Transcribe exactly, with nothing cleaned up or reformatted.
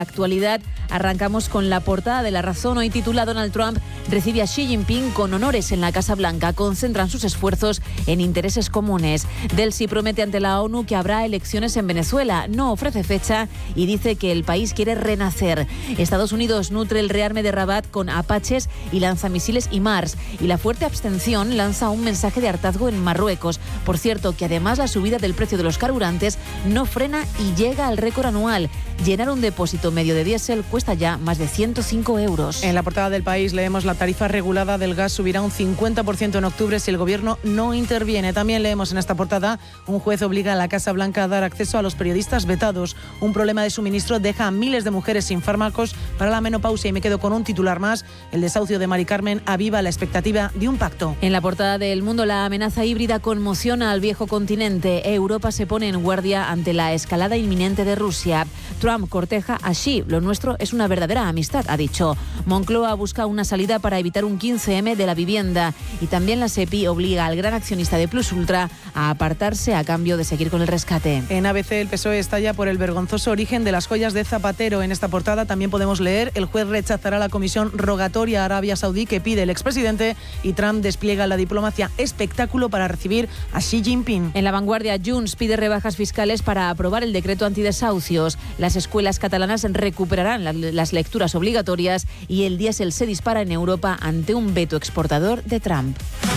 Actualidad, arrancamos con la portada de La Razón. Hoy titula: Donald Trump recibe a Xi Jinping con honores en la Casa Blanca. Concentran sus esfuerzos en intereses comunes. Delcy promete ante la ONU que habrá elecciones en Venezuela. No ofrece fecha y dice que el país quiere renacer. Estados Unidos nutre el rearme de Rabat con Apaches y lanzamisiles I MARS. Y la fuerte abstención lanza un mensaje de hartazgo en Marruecos. Por cierto, que además la subida del precio de los carburantes no frena y llega al récord anual. Llenar un depósito medio de diésel cuesta ya más de ciento cinco euros. En la portada del País leemos: la tarifa regulada del gas subirá un cincuenta por ciento en octubre si el gobierno no interviene. También leemos en esta portada: un juez obliga a la Casa Blanca a dar acceso a los periodistas vetados. Un problema de suministro deja a miles de mujeres sin fármacos para la menopausia. Y me quedo con un titular más: el desahucio de Mari Carmen aviva la expectativa de un pacto. En la portada del Mundo, la amenaza híbrida conmociona al viejo continente. Europa se pone en guardia ante la escalada inminente de Rusia. Trump corteja a Xi. Lo nuestro es una verdadera amistad, ha dicho. Moncloa busca una salida para evitar un quince eme de la vivienda. Y también la SEPI obliga al gran accionista de Plus Ultra a apartarse a cambio de seguir con el rescate. En A B C, el P S O E estalla por el vergonzoso origen de las joyas de Zapatero. En esta portada también podemos leer: el juez rechazará la comisión rogatoria a Arabia Saudí que pide el expresidente, y Trump despliega la diplomacia espectáculo para recibir a Xi Jinping. En La Vanguardia, Junts pide rebajas fiscales para aprobar el decreto antidesahucios. Las escuelas catalanas recuperarán la, las lecturas obligatorias y el diésel se dispara en Europa ante un veto exportador de Trump.